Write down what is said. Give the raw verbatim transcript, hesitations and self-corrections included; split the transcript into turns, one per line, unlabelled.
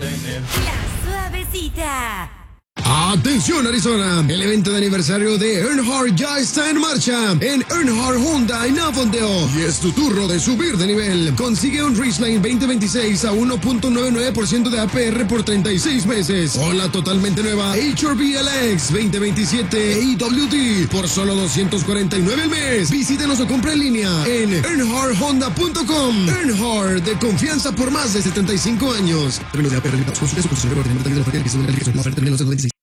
La Suavecita.
¡Atención, Arizona! El evento de aniversario de Earnhardt ya está en marcha en Earnhardt Honda en Avondale. Y es tu turno de subir de nivel. Consigue un Ridgeline veinte veintiséis a uno punto noventa y nueve por ciento de A P R por treinta y seis meses. O la totalmente nueva H R V L X veinte veintisiete E W T por solo doscientos cuarenta y nueve al mes. Visítenos o compra en línea en earnhardt honda punto com. Earnhardt, de confianza por más de setenta y cinco años. Términos de A P R limitados. Consulte su posición de orden de la oferta de la oferta de la oferta de la